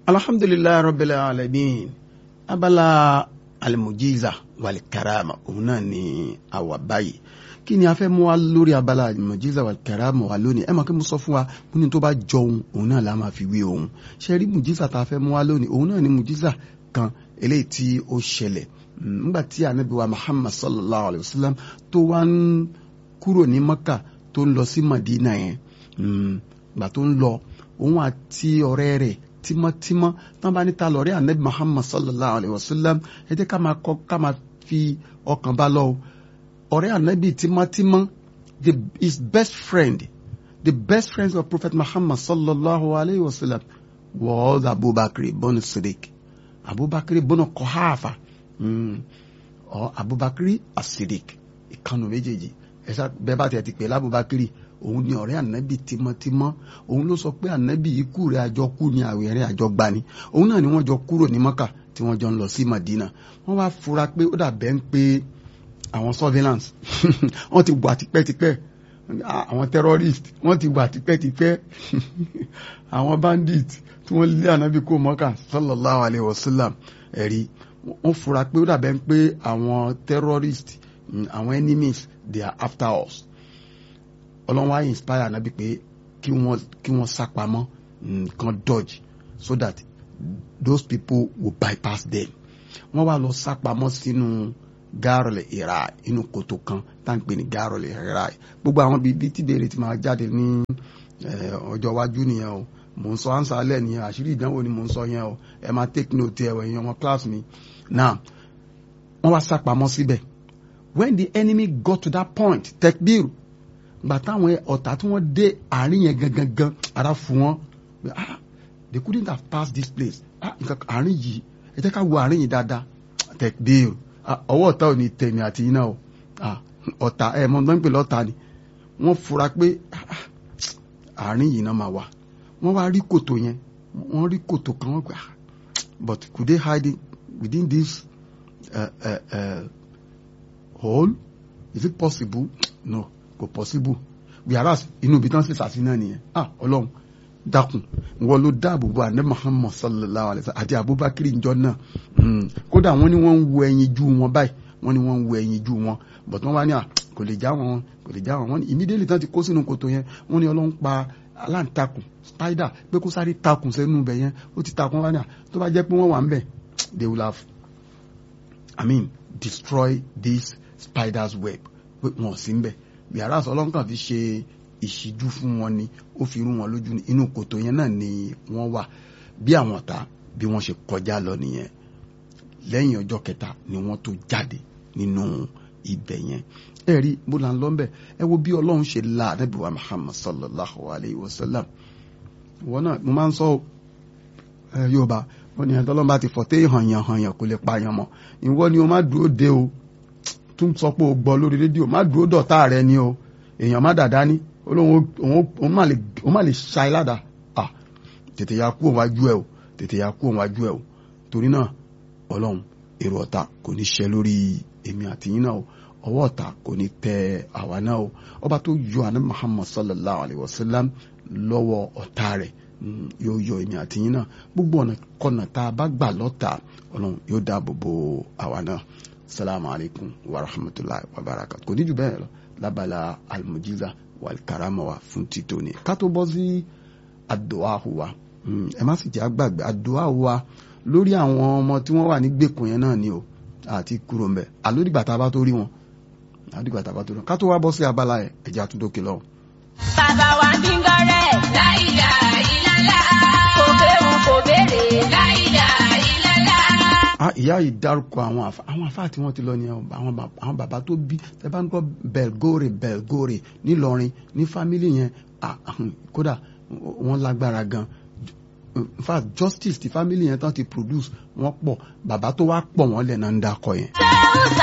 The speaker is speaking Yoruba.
alhamdulillahi rabbil alamin abala alimujiza walikarama òun náà ni àwa báyìí kí ni a fẹ́ mú wa lórí abala alimujiza walikarama wa lónìí ẹ mọ̀ kí mo sọ fún wa mo ní tó bá jọ òun náà la máa fi wé òun ṣe rí mujiza tá a fẹ́ mú wa lónìí òun náà ni mujiza kan eléyìí tí ó ṣẹlẹ̀ nígbà tí Ànábì wa Muhammad sallallahu alayhi wa sallam tó wá ń kúrò ní Maka tó ń lọ sí Madina yẹn gbà tó ń lọ òun àti ọ̀rẹ́ rẹ̀ tímọ́tímọ́ tán bá níta lọ́rẹ́ Ànábì Muhammad sallallahu alayhi wa sallam ẹ jẹ́ ká máa fi ọkàn bá lọ ọ̀rẹ́ Ànábì tímọ́tímọ́ his best friend the best friend of Prophet Muhammad sallallahu alayhi wa sallam was Abubakar ibn Siddiq Abubakar ibn Quhafa or Abubakar as-Siddiq ìkànnì méjèèjì ẹ̀sà bẹ́ẹ̀ bá ti pè lábúbákírì òun ni ọ̀rẹ́ ànábì tímọ́tímọ́ òun ló sọ pé ànábì ikú rẹ̀ àjọ kú ni àwẹ̀ rẹ̀ àjọ gbà ni òun náà ni wọ́n jọ kúrò ní Mọ́kà tí wọ́n jọ ń lọ sí Madina wọ́n wá fura pé ó dàbẹ́ ń pé àwọn surveillance wọ́n ti wà tipẹ́tipẹ́ àwọn terrorist wọ́n ti wà tipẹ́tipẹ́ àwọn bandit tí wọ́n lé ànábì kó Mọ́kà sallallahu alayhi wa sallam ẹ̀rí wọ́n fura pé ó dàbẹ́ ń pé àwọn terrorist àwọn enemies they are after us ọlọ́run wá inspire ànábì pé kí wọ́n sápamọ́ kan dodge so that those people will bypass them wọ́n wá lọ sápamọ́ sínú Gharul Hira inú kòtò kan tá à ń pè ní Gharul Hira gbogbo àwọn bíbí tí béèrè ti máa jáde ní ọjọ́ iwájú nìyẹn o mò ń sọ ánsá alẹ́ nìyẹn àṣírí ìdánwò ni mò ń sọ yẹn o ẹ máa take note ẹ ẹ̀yin ọmọ class mi now wọ́n wá sápamọ́ síbẹ̀ when the enemy got to that point tekbir gbà táwọn ọ̀tá tí wọ́n dé àárín yẹn gangan ara fún wọn they couldn't have passed this place nǹkan àárín yìí ẹ jẹ́ ká wo àárín yìí dáadáa tekbir ọwọ́ ọ̀tá ò ní tẹ̀mí àti iná o ọ̀tá mọ̀ ń pè lọ́tà ni wọ́n fura pé àárín yìí náà máa wà wọ́n wá rí kòtò yẹn wọ́n rí kòtò kan wọ́n gbà but could they hide it within this hole is it possible no kò possible whereas inú ibi tán sì sàṣínà nìyẹn ọlọ́run dákun wọ́n ló dáàbò bo Ànábì Muhammad sallallahu alayhi wa sallam àti Abubakar njọ náà kódà wọ́n ní wọ́n ń wo ẹyin jú wọn báyìí wọ́n ní wọ́n ń wo ẹyin jú wọn but wọ́n wá ní kò lè já wọn wọ́n ní immediately tán ti kó sínú kòtò yẹn wọ́n ní ọlọ́run pa aláǹtakùn spider pé kó sáré takùn sẹ́nu ibẹ̀ yẹn ó ti takùn wá ní tó bá jẹ́ pé wọ́n wà ń bẹ̀ they will have destroy this spider's web pé wọn ò sí ń bẹ̀ yàrá ọlọ́run kan fi ṣe ìṣíjú fún wọn ni ó fi rú wọn lójú ní inú kòtò yẹn náà ni wọ́n wà bí àwọn ọ̀tá bí wọ́n ṣe kọjá lọ nìyẹn lẹ́yìn ọjọ́ kẹta ni wọ́n tó jáde nínú ibẹ̀ yẹn ẹ rí bó la ń lọ bẹ́ẹ̀ ẹ wo bí ọlọ́run ṣe la Ànábì wa Muhammad sallallahu alayhi wa sallam wọn náà mo máa ń sọ Yorùbá wọn ni ẹ̀ tọ́lọ́run bá ti fọ̀tẹ́ hànyàn kò lè pààyàn mọ́ ìwọ ni o má dúró de o tún sọ pé o gbọ́ lórí rédíò má dúró dọ̀tá rẹ ni o èèyàn má dàdá ní olóhùn òun má lè ṣa iládàá tètè ya kú òun wájú ẹ o torí náà ọlọ́run èrò ọ̀tá kò ní ṣẹ lórí èmi àti yín náà o ọwọ́ ọ̀tá kò ní tẹ àwa náà o ọba tó yọ Ànábì Muhammad sallallahu alayhi wa sallam lọ́wọ́ ọ̀tá rẹ̀ yóò yọ èmi àti yín náà gbogbo ọ̀nà kọ̀nà tá a bá gbà lọ́tà ọlọ́run yóò dáàbò bo àwa náà. Assalamu alaikum wa rahmatullahi wa barakatuh. Kò ní jù bẹ́ẹ̀ lọ lábala almujiza wal karama wa fún títò ní. Ká tó bọ́ sí àdúà wa. Ẹ má sì jẹ́ àgbàgbé àdúà wa lórí àwọn ọmọ tí wọ́n wà ní gbèkùn yẹn náà ni o. Àti kúrò ńbẹ̀. Àlódìgbà tá a bá tó rí wọn. Ká tó wá bọ́ sí abala ẹ̀ ẹ̀jẹ̀ àtúndókè lọ. Bàbá wa ń díngọ́rẹ́ láìlà ìlàlá. Kò béèrè kò béèrè láìlà ìlàlá. Ìyá yìí dárúkọ àwọn àfáà tí wọ́n ti lọ ní àwọn bàbá tó bí ẹ bá ń gbọ́ Belgore nílọrin ní fámílì yẹn kódà wọ́n lágbára gan in fact justice ti fámílì yẹn tán ti produce wọ́n pọ̀ bàbá tó wá pọ̀ wọ́n lẹ̀ náà ń dákọ̀ yẹn.